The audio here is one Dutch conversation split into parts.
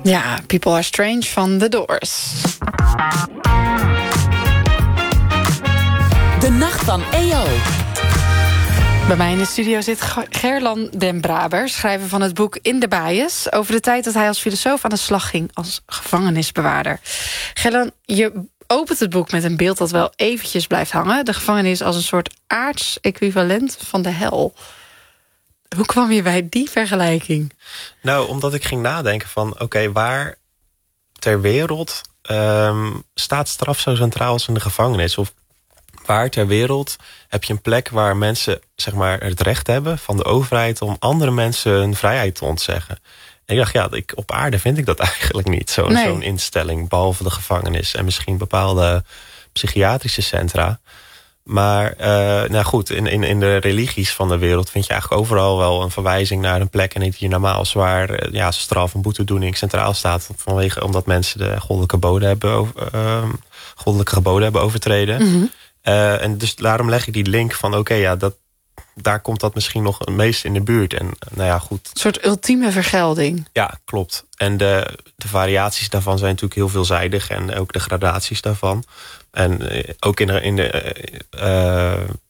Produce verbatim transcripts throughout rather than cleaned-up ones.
Ja, People Are Strange van The Doors. De Nacht van E O. Bij mij in de studio zit Gerlan den Braber, schrijver van het boek In the Bias, over de tijd dat hij als filosoof aan de slag ging als gevangenisbewaarder. Gerlan, je opent het boek met een beeld dat wel eventjes blijft hangen. De gevangenis als een soort aards equivalent van de hel. Hoe kwam je bij die vergelijking? Nou, omdat ik ging nadenken van, oké, okay, waar ter wereld um, staat straf zo centraal als in de gevangenis? Of waar ter wereld heb je een plek waar mensen, zeg maar, het recht hebben van de overheid om andere mensen hun vrijheid te ontzeggen? En ik dacht, ja, ik, op aarde vind ik dat eigenlijk niet, zo'n nee. zo'n instelling, behalve de gevangenis en misschien bepaalde psychiatrische centra. Maar uh, nou goed, in, in, in de religies van de wereld vind je eigenlijk overal wel een verwijzing naar een plek en niet hier normaal waar uh, ja, straf en boetedoening centraal staat, vanwege omdat mensen de goddelijke geboden hebben, uh, goddelijke geboden hebben overtreden. Mm-hmm. Uh, en dus daarom leg ik die link van, oké, okay, ja, dat, daar komt dat misschien nog het meest in de buurt. En nou ja, goed. Een soort ultieme vergelding. Ja, klopt. En de, de variaties daarvan zijn natuurlijk heel veelzijdig en ook de gradaties daarvan. En uh, ook in de, in de, uh,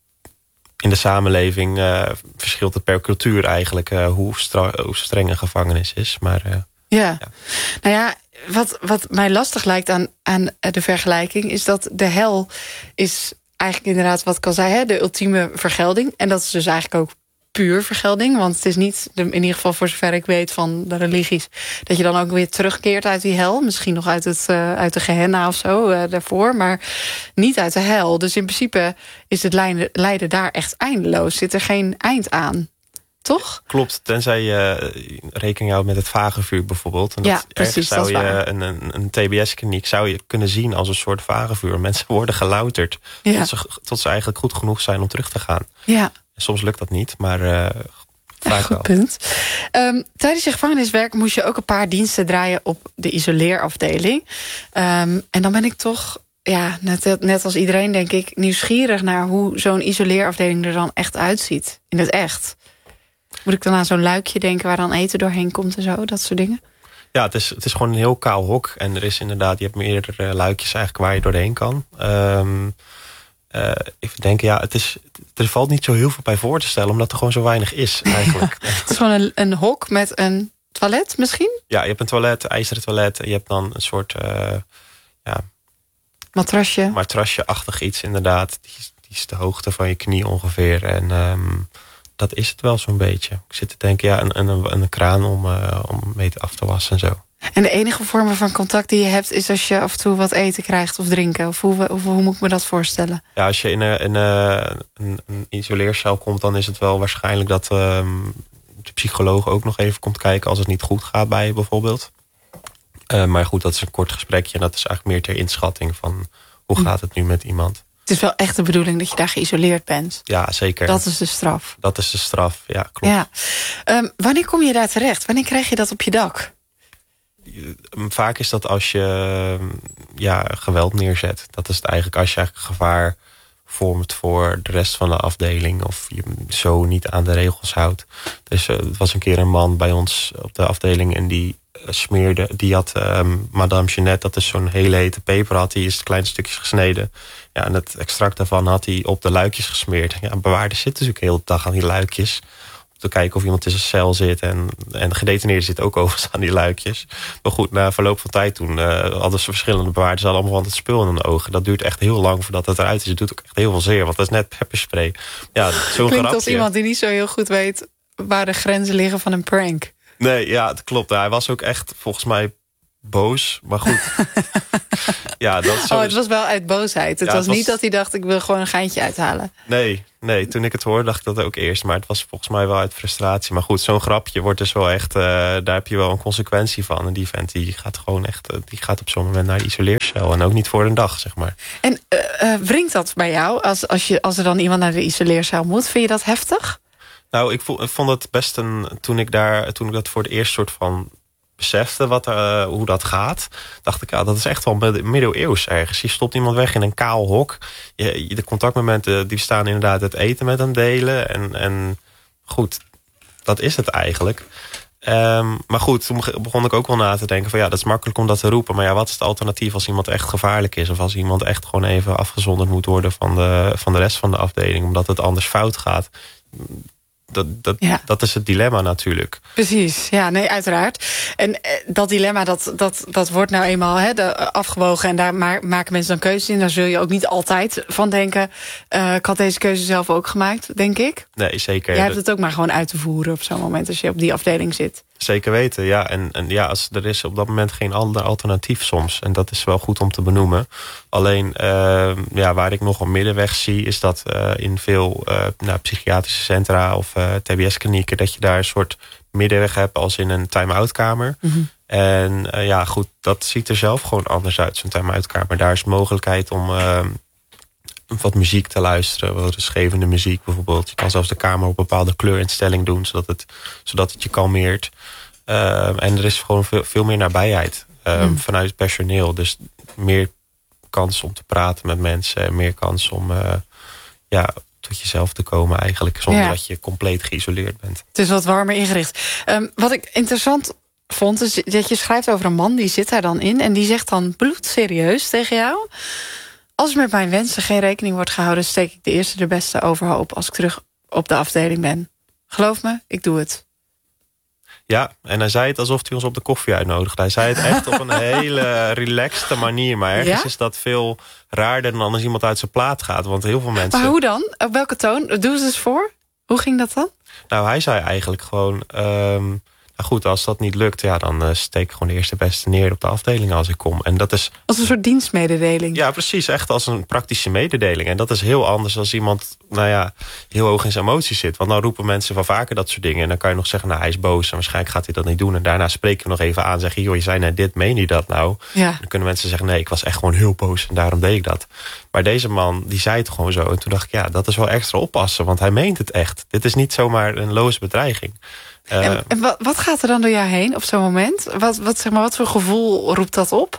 in de samenleving uh, verschilt het per cultuur eigenlijk uh, hoe, stra- hoe streng een gevangenis is. Maar uh, ja. ja, nou ja, wat, wat mij lastig lijkt aan, aan de vergelijking is dat de hel is eigenlijk inderdaad wat ik al zei, hè, de ultieme vergelding. En dat is dus eigenlijk ook puur vergelding. Want het is niet, in ieder geval voor zover ik weet van de religies, dat je dan ook weer terugkeert uit die hel. Misschien nog uit, het, uh, uit de Gehenna of zo uh, daarvoor. Maar niet uit de hel. Dus in principe is het lijden, lijden daar echt eindeloos. Zit er geen eind aan. Toch? Klopt, tenzij je rekening houdt met het vagevuur bijvoorbeeld. En dat ja, precies, zou dat is je waar. een, een, een T B S-kliniek zou je kunnen zien als een soort vagevuur. Mensen worden gelouterd ja. tot, ze, tot ze eigenlijk goed genoeg zijn om terug te gaan. Ja. Soms lukt dat niet, maar uh, vaak Goed wel. punt. Um, tijdens je gevangeniswerk moest je ook een paar diensten draaien op de isoleerafdeling. Um, en dan ben ik toch, ja, net, net als iedereen denk ik, nieuwsgierig naar hoe zo'n isoleerafdeling er dan echt uitziet. In het echt. Moet ik dan aan zo'n luikje denken waar dan eten doorheen komt en zo, dat soort dingen? Ja, het is, het is gewoon een heel kaal hok. En er is inderdaad, je hebt meerdere luikjes eigenlijk waar je doorheen kan. Um, uh, ik denk, ja, het is, er valt niet zo heel veel bij voor te stellen, omdat er gewoon zo weinig is eigenlijk. Ja, het is gewoon een, een hok met een toilet misschien? Ja, je hebt een toilet, een ijzeren toilet. En je hebt dan een soort uh, ja, matrasje. Matrasje-achtig iets inderdaad. Die, die is de hoogte van je knie ongeveer. En um, dat is het wel zo'n beetje. Ik zit te denken, ja, een, een, een kraan om, uh, om mee te af te wassen en zo. En de enige vormen van contact die je hebt is als je af en toe wat eten krijgt of drinken? Of hoe, hoe, hoe moet ik me dat voorstellen? Ja, als je in een, in een, een, een isoleercel komt, dan is het wel waarschijnlijk dat um, de psycholoog ook nog even komt kijken als het niet goed gaat bij je bijvoorbeeld. Uh, maar goed, dat is een kort gesprekje en dat is eigenlijk meer ter inschatting van hoe gaat het nu met iemand. Het is wel echt de bedoeling dat je daar geïsoleerd bent. Ja, zeker. Dat is de straf. Dat is de straf, ja, klopt. Ja. Um, wanneer kom je daar terecht? Wanneer krijg je dat op je dak? Vaak is dat als je ja, geweld neerzet. Dat is het eigenlijk als je eigenlijk gevaar vormt voor de rest van de afdeling. Of je zo niet aan de regels houdt. Dus uh, het was een keer een man bij ons op de afdeling en die uh, smeerde. Die had um, Madame Jeannette, dat is zo'n hele hete peper, had hij in kleine stukjes gesneden. Ja, en het extract daarvan had hij op de luikjes gesmeerd. Ja, bewaarders zitten natuurlijk de hele dag aan die luikjes. Om te kijken of iemand in zijn cel zit. En, en de gedetineerden zitten ook overigens aan die luikjes. Maar goed, na verloop van tijd toen uh, hadden ze verschillende bewaarders allemaal van het spul in hun ogen. Dat duurt echt heel lang voordat het eruit is. Het doet ook echt heel veel zeer, want dat is net pepperspray. Ja, zo'n Klinkt grapje. als iemand die niet zo heel goed weet waar de grenzen liggen van een prank. Nee, ja, het klopt. Hij was ook echt volgens mij boos, maar goed. Ja, dat zo oh, het was wel uit boosheid. Het ja, was het niet was... dat hij dacht, ik wil gewoon een geintje uithalen. Nee, nee, toen ik het hoorde dacht ik dat ook eerst. Maar het was volgens mij wel uit frustratie. Maar goed, zo'n grapje wordt dus wel echt... Uh, daar heb je wel een consequentie van. En die vent die gaat gewoon echt... Uh, die gaat op zo'n moment naar de isoleercel. En ook niet voor een dag, zeg maar. En uh, uh, wringt dat bij jou? Als, als, je, als er dan iemand naar de isoleercel moet, vind je dat heftig? Nou, ik vond, ik vond het best een... Toen ik, daar, toen ik dat voor het eerst soort van... besefte wat, uh, hoe dat gaat, dacht ik, ja, dat is echt wel middeleeuws ergens. Je stopt iemand weg in een kaal hok. Je, de contactmomenten die staan inderdaad het eten met hem delen. En, en goed, dat is het eigenlijk. Um, maar goed, toen begon ik ook wel na te denken van ja, dat is makkelijk om dat te roepen. Maar ja, wat is het alternatief als iemand echt gevaarlijk is? Of als iemand echt gewoon even afgezonderd moet worden van de, van de rest van de afdeling, omdat het anders fout gaat. Dat, dat, ja. dat is het dilemma natuurlijk. Precies, ja, nee, uiteraard. En eh, dat dilemma, dat, dat, dat wordt nou eenmaal hè, de, afgewogen. En daar ma- maken mensen dan keuzes in. Daar zul je ook niet altijd van denken. Uh, ik had deze keuze zelf ook gemaakt, denk ik. Nee, zeker. Jij hebt het ook maar gewoon uit te voeren op zo'n moment als je op die afdeling zit. Zeker weten, ja. En, en ja, als, er is op dat moment geen ander alternatief soms. En dat is wel goed om te benoemen. Alleen, uh, ja, waar ik nog een middenweg zie, is dat uh, in veel uh, nou, psychiatrische centra of uh, T B S-klinieken, dat je daar een soort middenweg hebt als in een time-out kamer. Mm-hmm. En uh, ja, goed, dat ziet er zelf gewoon anders uit, zo'n time-out kamer. Daar is mogelijkheid om uh, wat muziek te luisteren, wat rustgevende muziek bijvoorbeeld. Je kan zelfs de kamer op bepaalde kleurinstelling doen, zodat het, zodat het je kalmeert. Uh, en er is gewoon veel, veel meer nabijheid uh, mm. vanuit het personeel. Dus meer kans om te praten met mensen. Meer kans om uh, ja, tot jezelf te komen eigenlijk. Zonder ja. dat je compleet geïsoleerd bent. Het is wat warmer ingericht. Um, wat ik interessant vond, is dat je schrijft over een man. Die zit daar dan in. En die zegt dan bloedserieus tegen jou: als er met mijn wensen geen rekening wordt gehouden, steek ik de eerste de beste overhoop als ik terug op de afdeling ben. Geloof me, ik doe het. Ja, en hij zei het alsof hij ons op de koffie uitnodigde. Hij zei het echt op een hele relaxte manier. Maar ergens ja? is dat veel raarder dan als iemand uit zijn plaat gaat. Want heel veel mensen... Maar hoe dan? Op welke toon? Doe eens eens voor. Hoe ging dat dan? Nou, hij zei eigenlijk gewoon... Um, nou goed, als dat niet lukt, ja, dan uh, steek ik gewoon de eerste beste neer op de afdeling als ik kom. En dat is... Als een soort dienstmededeling. Ja, precies. Echt als een praktische mededeling. En dat is heel anders als iemand, nou ja, heel hoog in zijn emoties zit. Want dan roepen mensen wel vaker dat soort dingen. En dan kan je nog zeggen, nou, hij is boos. En waarschijnlijk gaat hij dat niet doen. En daarna spreek je nog even aan en zeg je, joh, je zei net dit, meen je dat nou? Ja. En dan kunnen mensen zeggen, nee, ik was echt gewoon heel boos en daarom deed ik dat. Maar deze man, die zei het gewoon zo. En toen dacht ik, ja, dat is wel extra oppassen. Want hij meent het echt. Dit is niet zomaar een loze bedreiging. Uh, en, en wat, wat gaat er dan door jou heen op zo'n moment? Wat, wat, zeg maar, wat voor gevoel roept dat op?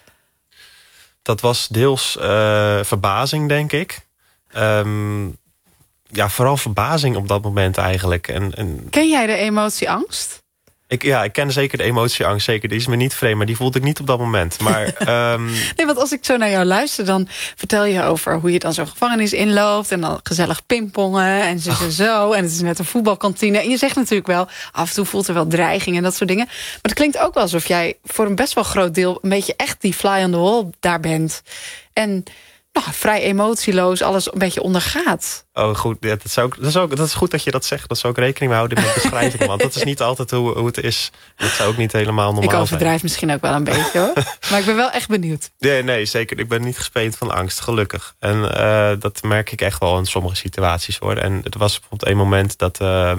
Dat was deels uh, verbazing, denk ik. Um, ja, vooral verbazing op dat moment eigenlijk. En, en... Ken jij de emotie angst? Ik, ja, ik ken zeker de emotie angst. Zeker, die is me niet vreemd, maar die voelde ik niet op dat moment. Maar, um... nee, want als ik zo naar jou luister, dan vertel je over hoe je dan zo'n gevangenis inloopt en dan gezellig pingpongen en zo oh. en zo. En het is net een voetbalkantine. En je zegt natuurlijk wel, af en toe voelt er wel dreiging en dat soort dingen. Maar het klinkt ook wel alsof jij voor een best wel groot deel een beetje echt die fly on the wall daar bent. En nou, vrij emotieloos alles een beetje ondergaat. Oh, goed. Ja, dat, zou ook, dat, is ook, dat is goed dat je dat zegt. Dat zou ook rekening mee houden met beschrijving. Want dat is niet altijd hoe, hoe het is. Dat zou ook niet helemaal normaal zijn. Ik overdrijf zijn. misschien ook wel een beetje, hoor. Maar ik ben wel echt benieuwd. Nee, nee, zeker. Ik ben niet gespeend van angst, gelukkig. En uh, dat merk ik echt wel in sommige situaties, hoor. En het was bijvoorbeeld een moment dat... Uh,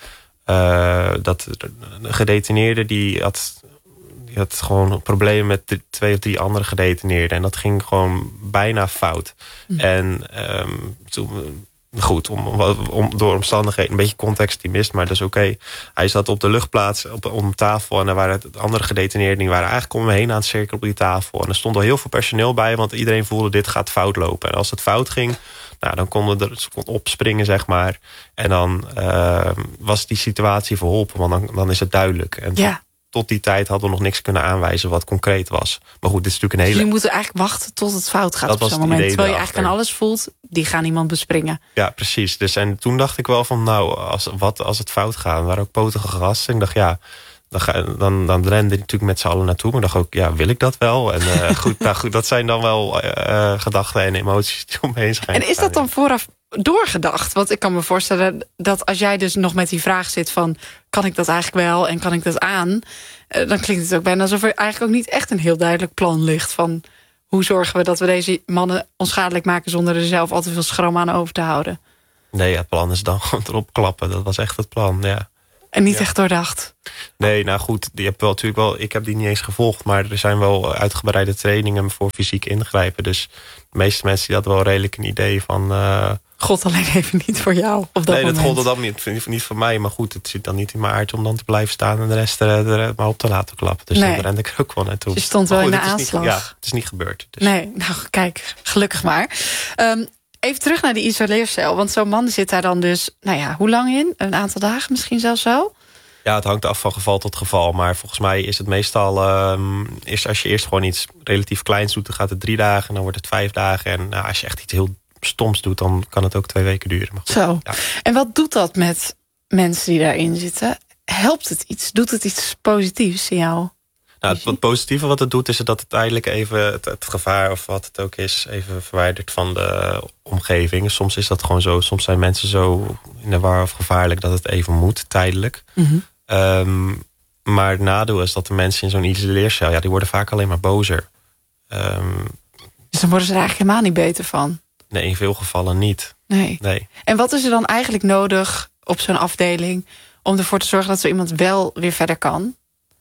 uh, dat een gedetineerde die had... Die had gewoon problemen met de twee of drie andere gedetineerden. En dat ging gewoon bijna fout. Mm. En um, toen, goed, om, om, door omstandigheden, een beetje context die mist, maar dat is oké. Okay. Hij zat op de luchtplaats op, om tafel en er waren andere gedetineerden die waren eigenlijk om me heen aan het cirkelen op die tafel. En er stond al heel veel personeel bij, want iedereen voelde dit gaat fout lopen. En als het fout ging, nou, dan konden we er opspringen, zeg maar. En dan uh, was die situatie verholpen, want dan, dan is het duidelijk. En ja. Tot die tijd hadden we nog niks kunnen aanwijzen wat concreet was. Maar goed, dit is natuurlijk een hele... Dus je moet eigenlijk wachten tot het fout gaat dat op zo'n moment. Terwijl je eigenlijk aan alles voelt, die gaan iemand bespringen. Ja, precies. Dus en toen dacht ik wel van, nou, als, wat als het fout gaat? Er waren ook potige gasten. Ik dacht, ja, dan, ga, dan, dan rende ik natuurlijk met z'n allen naartoe. Maar dacht ook, ja, wil ik dat wel? En uh, goed, nou goed, dat zijn dan wel uh, gedachten en emoties die omheen zijn. En is dat dan vooraf doorgedacht? Want ik kan me voorstellen dat als jij dus nog met die vraag zit van, kan ik dat eigenlijk wel en kan ik dat aan? Dan klinkt het ook bijna alsof er eigenlijk ook niet echt een heel duidelijk plan ligt van hoe zorgen we dat we deze mannen onschadelijk maken zonder er zelf al te veel schram aan over te houden. Nee, het plan is dan gewoon erop klappen. Dat was echt het plan, ja. En niet ja. echt doordacht. Nee, nou goed, je hebt wel natuurlijk wel. Ik heb die niet eens gevolgd, maar er zijn wel uitgebreide trainingen voor fysiek ingrijpen. Dus de meeste mensen die hadden wel redelijk een idee van. Uh, God alleen even niet voor jou. Op dat nee, moment. dat gold dan niet, niet voor mij. Maar goed, het zit dan niet in mijn aard om dan te blijven staan en de rest er, er maar op te laten klappen. Dus nee. Dan rende ik er ook wel naartoe. Je stond wel goed, in de aanslag. Niet, ja, het is niet gebeurd. Dus. Nee, nou kijk, gelukkig maar. Um, Even terug naar die isoleercel. Want zo'n man zit daar dan dus, nou ja, hoe lang in? Een aantal dagen misschien zelfs zo? Ja, het hangt af van geval tot geval. Maar volgens mij is het meestal... Um, is als je eerst gewoon iets relatief kleins doet... dan gaat het drie dagen en dan wordt het vijf dagen. En nou, als je echt iets heel stoms doet... dan kan het ook twee weken duren. Maar goed, Zo. Ja. En wat doet dat met mensen die daarin zitten? Helpt het iets? Doet het iets positiefs in jou? Nou, het, wat positieve wat het doet... is dat het uiteindelijk even het, het gevaar... of wat het ook is, even verwijdert van de omgeving. Soms is dat gewoon zo. Soms zijn mensen zo in de war of gevaarlijk... dat het even moet, tijdelijk. Mm-hmm. Um, maar het nadeel is dat de mensen in zo'n isoleercel... ja, die worden vaak alleen maar bozer. Um, dus dan worden ze er eigenlijk helemaal niet beter van? Nee, in veel gevallen niet. Nee. nee. En wat is er dan eigenlijk nodig op zo'n afdeling... om ervoor te zorgen dat zo iemand wel weer verder kan?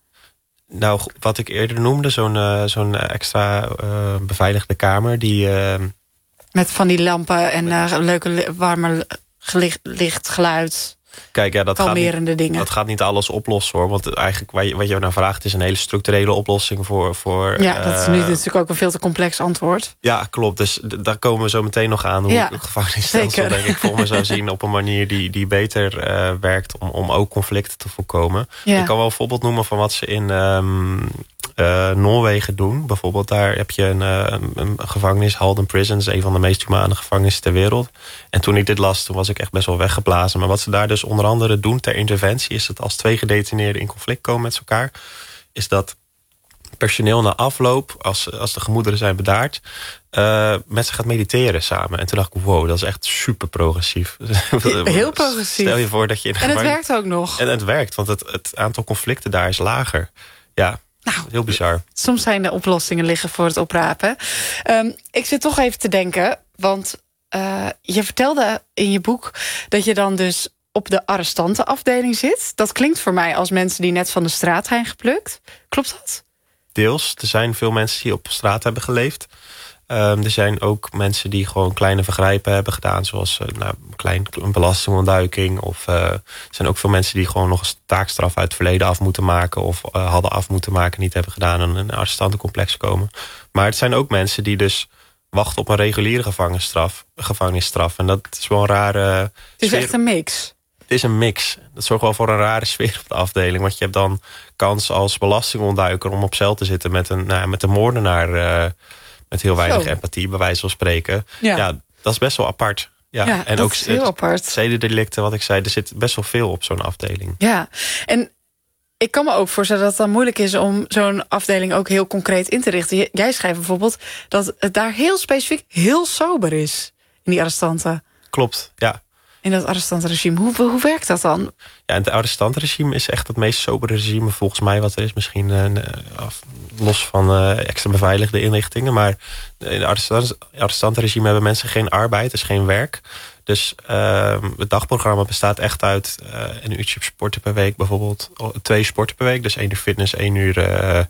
Nou, wat ik eerder noemde, zo'n uh, zo'n extra uh, beveiligde kamer... die uh, met van die lampen en uh, leuke warme licht, licht geluid... Kijk, ja, dat gaat, niet, dingen. dat gaat niet alles oplossen, hoor. Want eigenlijk wat je, wat je nou vraagt is een hele structurele oplossing voor... voor ja, dat is nu uh, natuurlijk ook een veel te complex antwoord. Ja, klopt. Dus d- daar komen we zo meteen nog aan. Hoe ja, het gevangenisstelsel, denk ik, voor me zou zien... op een manier die, die beter uh, werkt om, om ook conflicten te voorkomen. Ja. Ik kan wel een voorbeeld noemen van wat ze in um, uh, Noorwegen doen. Bijvoorbeeld daar heb je een, uh, een, een gevangenis, Halden Prison. Dat is een van de meest humane gevangenissen ter wereld. En toen ik dit las, toen was ik echt best wel weggeblazen. Maar wat ze daar dus onder andere doen ter interventie... is dat als twee gedetineerden in conflict komen met elkaar... is dat personeel na afloop, als, als de gemoederen zijn bedaard... Uh, met ze gaat mediteren samen. En toen dacht ik, wow, dat is echt super progressief. Heel progressief. Stel je voor dat je... In en het werkt ook nog. En het werkt, want het, het aantal conflicten daar is lager. Ja, nou, heel bizar. Soms zijn de oplossingen liggen voor het oprapen. Um, ik zit toch even te denken, want uh, je vertelde in je boek... dat je dan dus op de arrestantenafdeling zit. Dat klinkt voor mij als mensen die net van de straat zijn geplukt. Klopt dat? Deels. Er zijn veel mensen die op straat hebben geleefd. Um, er zijn ook mensen die gewoon kleine vergrijpen hebben gedaan... zoals uh, nou, klein, een belastingontduiking. Of uh, er zijn ook veel mensen die gewoon nog een taakstraf uit het verleden af moeten maken... of uh, hadden af moeten maken, niet hebben gedaan... en in een arrestantencomplex komen. Maar het zijn ook mensen die dus wachten op een reguliere gevangenisstraf. gevangenisstraf. En dat is wel een rare... Het is sfeer. Echt een mix. Het is een mix. Dat zorgt wel voor een rare sfeer op de afdeling. Want je hebt dan kans als belastingontduiker... om op cel te zitten met een, nou, met een moordenaar... Uh, met heel weinig Zo. empathie, bij wijze van spreken. Ja, ja dat is best wel apart. Ja, ja en dat ook is heel apart. Zedendelicten, wat ik zei, er zit best wel veel op zo'n afdeling. Ja, en ik kan me ook voorstellen dat het dan moeilijk is... om zo'n afdeling ook heel concreet in te richten. Jij schrijft bijvoorbeeld dat het daar heel specifiek heel sober is... in die arrestanten. Klopt, ja. In dat arrestantenregime. Hoe, hoe werkt dat dan? Ja, het arrestantenregime is echt het meest sobere regime volgens mij wat er is. Misschien uh, af, los van uh, extra beveiligde inrichtingen. Maar in het arrestantenregime hebben mensen geen arbeid, dus geen werk. Dus uh, het dagprogramma bestaat echt uit uh, een uurtje sporten per week bijvoorbeeld. Twee sporten per week, dus één uur fitness, één uur uh,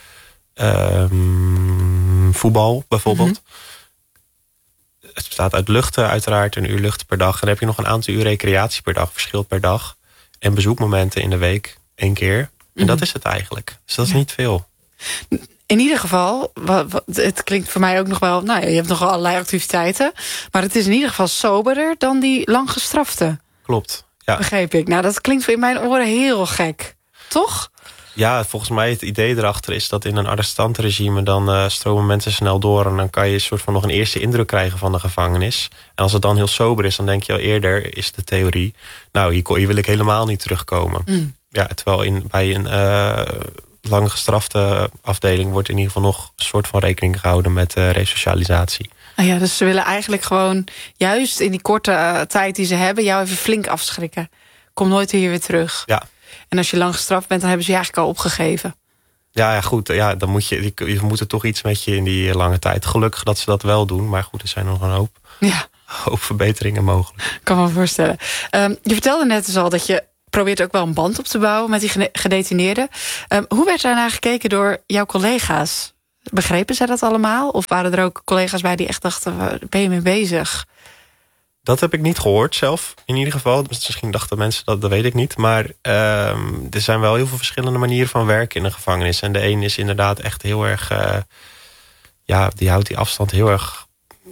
um, voetbal bijvoorbeeld. Mm-hmm. Het bestaat uit luchten, uiteraard, een uur luchten per dag. En dan heb je nog een aantal uur recreatie per dag, verschilt per dag. En bezoekmomenten in de week, één keer. En mm-hmm. dat is het eigenlijk. Dus dat is ja. niet veel. In ieder geval, het klinkt voor mij ook nog wel... nou ja, je hebt nog allerlei activiteiten. Maar het is in ieder geval soberder dan die lang gestrafte. Klopt, ja. Begreep ik. Nou, dat klinkt in mijn oren heel gek. Toch? Ja, volgens mij het idee erachter is dat in een arrestantenregime... dan uh, stromen mensen snel door... en dan kan je een soort van nog een eerste indruk krijgen van de gevangenis. En als het dan heel sober is, dan denk je al eerder... is de theorie, nou, hier, hier wil ik helemaal niet terugkomen. Mm. Ja, terwijl in, bij een uh, lang gestrafte afdeling... wordt in ieder geval nog een soort van rekening gehouden met uh, resocialisatie. Ah ja, dus ze willen eigenlijk gewoon... juist in die korte uh, tijd die ze hebben... jou even flink afschrikken. Kom nooit hier weer terug. Ja. En als je lang gestraft bent, dan hebben ze je eigenlijk al opgegeven. Ja, ja goed. Ja, dan moet je, je moet er toch iets met je in die lange tijd. Gelukkig dat ze dat wel doen. Maar goed, er zijn nog een hoop, ja. hoop verbeteringen mogelijk. Ik kan me voorstellen. Um, je vertelde net dus al dat je probeert ook wel een band op te bouwen... met die gedetineerden. Um, hoe werd daarnaar gekeken door jouw collega's? Begrepen zij dat allemaal? Of waren er ook collega's bij die echt dachten... waar ben je mee bezig? Dat heb ik niet gehoord zelf, in ieder geval. Misschien dachten mensen dat, dat weet ik niet. Maar uh, er zijn wel heel veel verschillende manieren van werken in een gevangenis. En de een is inderdaad echt heel erg... Uh, ja, die houdt die afstand heel erg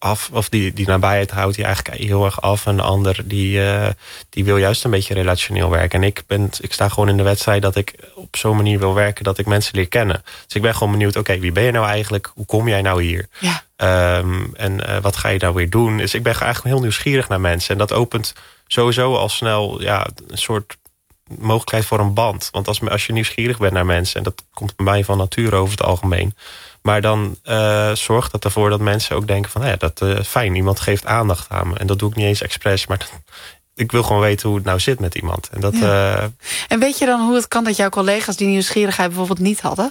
af, of die, die nabijheid houdt hij eigenlijk heel erg af. En de ander die, uh, die wil juist een beetje relationeel werken. En ik, ben, ik sta gewoon in de wedstrijd dat ik op zo'n manier wil werken dat ik mensen leer kennen. Dus ik ben gewoon benieuwd, oké, okay, wie ben je nou eigenlijk? Hoe kom jij nou hier? Ja. Um, en uh, wat ga je nou weer doen? Dus ik ben eigenlijk heel nieuwsgierig naar mensen. En dat opent sowieso al snel ja, een soort mogelijkheid voor een band. Want als, als je nieuwsgierig bent naar mensen, en dat komt bij mij van nature over het algemeen, maar dan uh, zorgt dat ervoor dat mensen ook denken van, ja, dat uh, fijn, iemand geeft aandacht aan me. En dat doe ik niet eens expres, maar dat, ik wil gewoon weten hoe het nou zit met iemand. En, dat, ja. uh, en weet je dan hoe het kan dat jouw collega's die nieuwsgierigheid bijvoorbeeld niet hadden?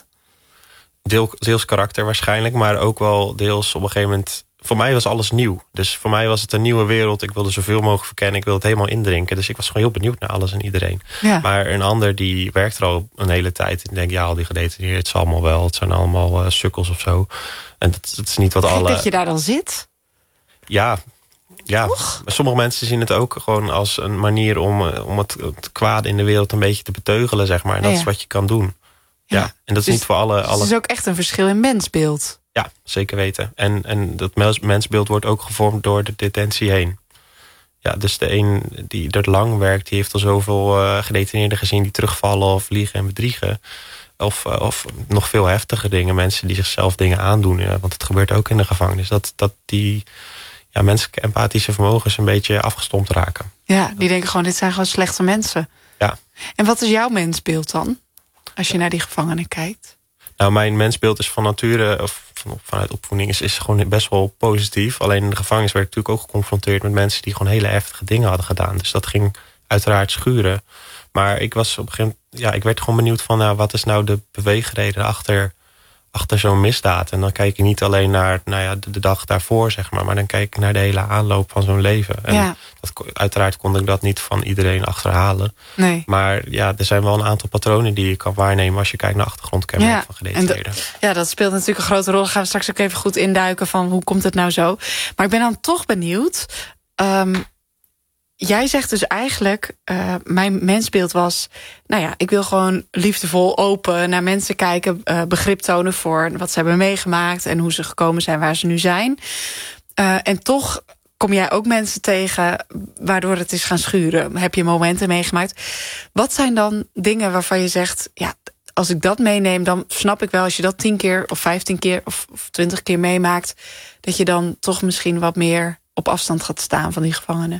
Deel, deels karakter waarschijnlijk, maar ook wel deels op een gegeven moment. Voor mij was alles nieuw. Dus voor mij was het een nieuwe wereld. Ik wilde zoveel mogelijk verkennen. Ik wilde het helemaal indrinken. Dus ik was gewoon heel benieuwd naar alles en iedereen. Ja. Maar een ander die werkt er al een hele tijd. En denkt, ja, al die gedetineerden, het is allemaal wel. Het zijn allemaal uh, sukkels of zo. En dat, dat is niet wat alle. Dat je daar dan zit? Ja. Ja, maar sommige mensen zien het ook gewoon als een manier om, om het, het kwade in de wereld een beetje te beteugelen, zeg maar. En dat ja. is wat je kan doen. Ja, ja. En dat is dus, niet voor alle, alle... Het is ook echt een verschil in mensbeeld. Ja, zeker weten. En, en dat mensbeeld wordt ook gevormd door de detentie heen. Ja, dus de een die er lang werkt, die heeft al zoveel uh, gedetineerden gezien die terugvallen of liegen en bedriegen. Of, uh, of nog veel heftige dingen. Mensen die zichzelf dingen aandoen. Ja, want het gebeurt ook in de gevangenis. Dat, dat die ja, menselijke empathische vermogens een beetje afgestompt raken. Ja, die denken gewoon, dit zijn gewoon slechte mensen. Ja. En wat is jouw mensbeeld dan? Als je naar die gevangenen kijkt? Nou, mijn mensbeeld is van nature, of vanuit opvoeding, is, is gewoon best wel positief. Alleen in de gevangenis werd ik natuurlijk ook geconfronteerd met mensen die gewoon hele heftige dingen hadden gedaan. Dus dat ging uiteraard schuren. Maar ik was op een gegeven moment, ja, ik werd gewoon benieuwd van, nou, wat is nou de beweegreden achter, achter zo'n misdaad? En dan kijk je niet alleen naar nou ja, de, de dag daarvoor, zeg maar, maar dan kijk ik naar de hele aanloop van zo'n leven. En ja. dat, uiteraard kon ik dat niet van iedereen achterhalen. Nee. Maar ja, er zijn wel een aantal patronen die je kan waarnemen als je kijkt naar achtergrondkenmerken ja. van gedetineerden. Ja, dat speelt natuurlijk een grote rol. Daar gaan we straks ook even goed induiken van hoe komt het nou zo. Maar ik ben dan toch benieuwd. Um, Jij zegt dus eigenlijk, uh, mijn mensbeeld was, nou ja, ik wil gewoon liefdevol, open naar mensen kijken, uh, begrip tonen voor wat ze hebben meegemaakt en hoe ze gekomen zijn waar ze nu zijn. Uh, en toch kom jij ook mensen tegen waardoor het is gaan schuren. Heb je momenten meegemaakt? Wat zijn dan dingen waarvan je zegt, ja, als ik dat meeneem, dan snap ik wel, als je dat tien keer of vijftien keer of twintig keer meemaakt, dat je dan toch misschien wat meer op afstand gaat staan van die gevangenen.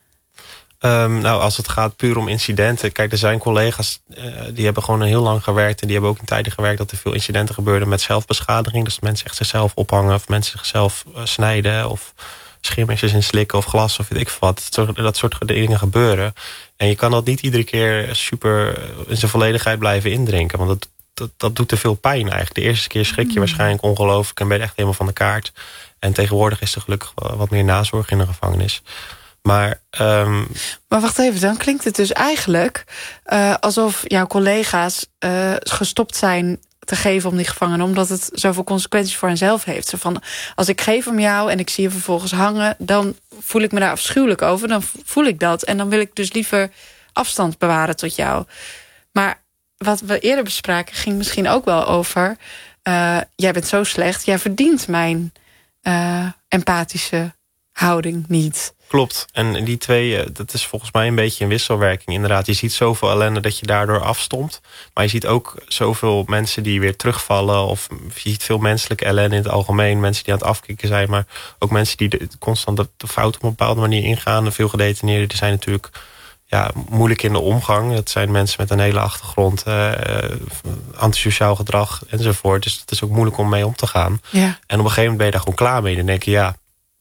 Um, nou, als het gaat puur om incidenten. Kijk, er zijn collega's uh, die hebben gewoon heel lang gewerkt. En die hebben ook in tijden gewerkt dat er veel incidenten gebeurden met zelfbeschadiging. Dus mensen echt zichzelf ophangen of mensen zichzelf uh, snijden. Of scheermesjes inslikken of glas of weet ik wat. Dat soort, dat soort dingen gebeuren. En je kan dat niet iedere keer super in zijn volledigheid blijven indrinken. Want dat, dat, dat doet te veel pijn eigenlijk. De eerste keer schrik je mm. waarschijnlijk ongelooflijk en ben je echt helemaal van de kaart. En tegenwoordig is er gelukkig wat meer nazorg in de gevangenis. Maar, um... maar wacht even, dan klinkt het dus eigenlijk uh, alsof jouw collega's uh, gestopt zijn te geven om die gevangenen, omdat het zoveel consequenties voor henzelf heeft. Zo van, als ik geef om jou en ik zie je vervolgens hangen, dan voel ik me daar afschuwelijk over. Dan voel ik dat. En dan wil ik dus liever afstand bewaren tot jou. Maar wat we eerder bespraken ging misschien ook wel over, uh, jij bent zo slecht, jij verdient mijn uh, empathische houding niet. Klopt. En die twee, dat is volgens mij een beetje een wisselwerking. Inderdaad, je ziet zoveel ellende dat je daardoor afstomt. Maar je ziet ook zoveel mensen die weer terugvallen. Of je ziet veel menselijke ellende in het algemeen. Mensen die aan het afkicken zijn. Maar ook mensen die de, constant de, de fout op een bepaalde manier ingaan. Veel gedetineerden die zijn natuurlijk ja, moeilijk in de omgang. Dat zijn mensen met een hele achtergrond. Uh, antisociaal gedrag enzovoort. Dus het is ook moeilijk om mee om te gaan. Ja. En op een gegeven moment ben je daar gewoon klaar mee. Dan denk je, ja.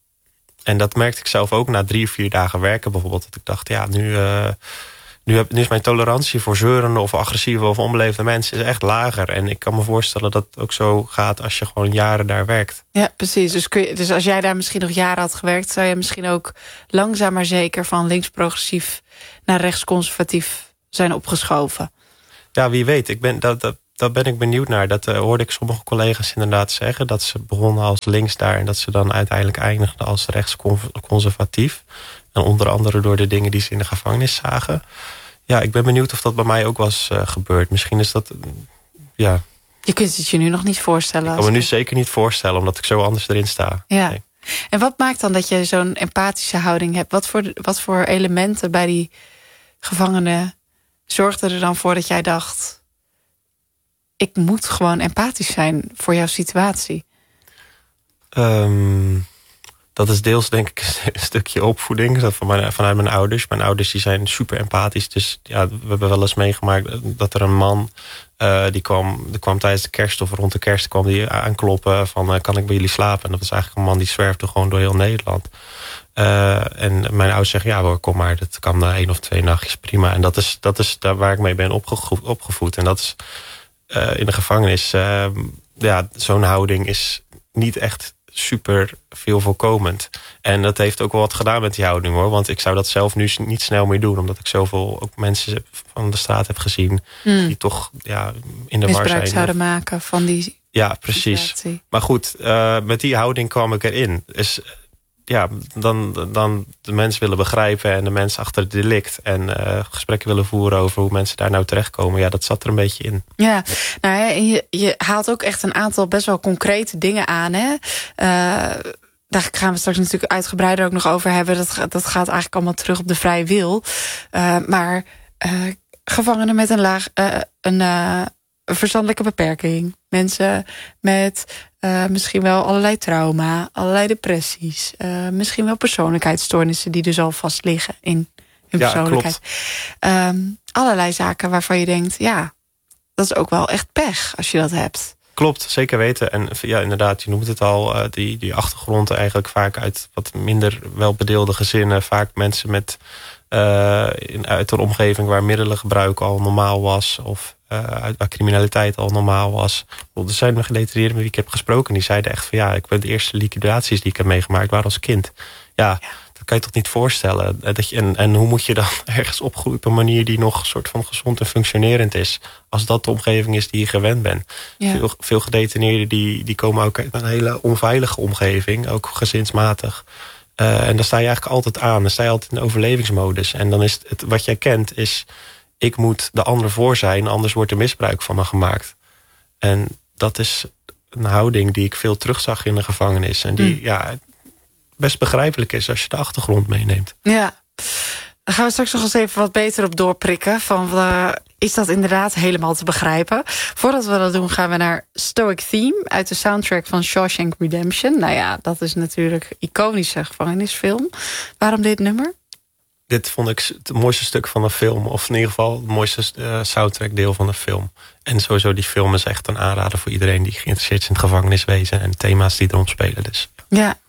En dat merkte ik zelf ook na drie of vier dagen werken bijvoorbeeld. Dat ik dacht, ja, nu, uh, nu, heb, nu is mijn tolerantie voor zeurende of agressieve of onbeleefde mensen is echt lager. En ik kan me voorstellen dat het ook zo gaat als je gewoon jaren daar werkt. Ja, precies. Dus, kun je, dus als jij daar misschien nog jaren had gewerkt, zou je misschien ook langzaam maar zeker van links-progressief naar rechts-conservatief zijn opgeschoven. Ja, wie weet. Ik ben, dat, dat, daar ben ik benieuwd naar. Dat uh, hoorde ik sommige collega's inderdaad zeggen. Dat ze begonnen als links daar en dat ze dan uiteindelijk eindigden als rechtsconservatief. En onder andere door de dingen die ze in de gevangenis zagen. Ja, ik ben benieuwd of dat bij mij ook was uh, gebeurd. Misschien is dat, uh, ja. Je kunt het je nu nog niet voorstellen. Ik kan me nu zeker niet voorstellen, omdat ik zo anders erin sta. Ja. Nee. En wat maakt dan dat je zo'n empathische houding hebt? Wat voor, wat voor elementen bij die gevangenen zorgden er dan voor dat jij dacht, ik moet gewoon empathisch zijn voor jouw situatie? Um, dat is deels denk ik een stukje opvoeding van mijn, vanuit mijn ouders. Mijn ouders die zijn super empathisch. Dus ja, we hebben wel eens meegemaakt dat er een man uh, die kwam, die kwam tijdens de kerst of rond de kerst kwam die aankloppen van uh, kan ik bij jullie slapen? En dat was eigenlijk een man die zwerfde gewoon door heel Nederland. Uh, en mijn ouders zeggen, ja hoor, kom maar, dat kan uh, één of twee nachtjes, prima. En dat is, dat is daar waar ik mee ben opgevoed. opgevoed. En dat is uh, in de gevangenis, uh, ja, zo'n houding is niet echt super veel voorkomend. En dat heeft ook wel wat gedaan met die houding hoor. Want ik zou dat zelf nu niet snel meer doen. Omdat ik zoveel ook mensen van de straat heb gezien mm. die toch ja, in de war zijn. Misbruik zouden maken van die Ja, precies. Situatie. Maar goed, uh, met die houding kwam ik erin. Dus ja, dan, dan de mens willen begrijpen en de mens achter het delict. En uh, gesprekken willen voeren over hoe mensen daar nou terechtkomen. Ja, dat zat er een beetje in. Ja, nou ja, je, je haalt ook echt een aantal best wel concrete dingen aan. Hè? Uh, daar gaan we straks natuurlijk uitgebreider ook nog over hebben. Dat, dat gaat eigenlijk allemaal terug op de vrije wil. Uh, maar uh, gevangenen met een laag, uh, een uh, verstandelijke beperking. Mensen met uh, misschien wel allerlei trauma, allerlei depressies. Uh, misschien wel persoonlijkheidsstoornissen die dus al vast liggen in hun ja, persoonlijkheid. Um, allerlei zaken waarvan je denkt, ja, dat is ook wel echt pech als je dat hebt. Klopt, zeker weten. En ja, inderdaad, je noemt het al, uh, die, die achtergrond eigenlijk vaak uit wat minder welbedeelde gezinnen. Vaak mensen met uh, in, uit een omgeving waar middelengebruik al normaal was. Of uh, uit waar criminaliteit al normaal was. Er zijn gedetineerden met wie ik heb gesproken. Die zeiden echt van ja, ik ben de eerste liquidaties die ik heb meegemaakt waren als kind. Ja, ja. Dat kan je toch niet voorstellen. Dat je, en, en hoe moet je dan ergens opgroeien op een manier die nog een soort van gezond en functionerend is. Als dat de omgeving is die je gewend bent. Ja. Veel, veel gedetineerden die, die komen ook uit een hele onveilige omgeving. Ook gezinsmatig. Uh, en daar sta je eigenlijk altijd aan. Dan sta je altijd in de overlevingsmodus. En dan is het, het wat jij kent is, ik moet de ander voor zijn, anders wordt er misbruik van me gemaakt. En dat is een houding die ik veel terugzag in de gevangenis. En die, mm. ja, best begrijpelijk is als je de achtergrond meeneemt. Ja, daar gaan we straks nog eens even wat beter op doorprikken. Van, uh, is dat inderdaad helemaal te begrijpen? Voordat we dat doen gaan we naar Stoic Theme uit de soundtrack van Shawshank Redemption. Nou ja, dat is natuurlijk een iconische gevangenisfilm. Waarom dit nummer? Dit vond ik het mooiste stuk van de film. Of in ieder geval het mooiste uh, soundtrack deel van de film. En sowieso die film is echt een aanrader voor iedereen die geïnteresseerd is in het gevangeniswezen en thema's die erom spelen. Dus. Ja,